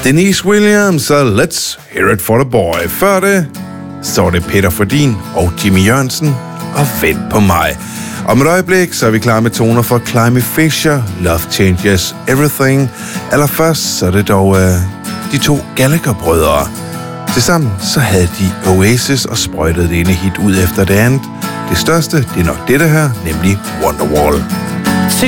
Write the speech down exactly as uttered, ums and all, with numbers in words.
Denise Williams og Let's Hear It For The Boy. Før det, så var det Peter Fordin og Jimmy Jørgensen og Vent På Mig. Om et øjeblik, så er vi klar med toner for Climby Fisher, Love Changes Everything. Allerførst, så er det dog uh, de to Gallagher-brødre. Tilsammen så havde de Oasis og sprøjtede det ene hit ud efter det andet. Det største, det er nok dette her, nemlig Wonderwall.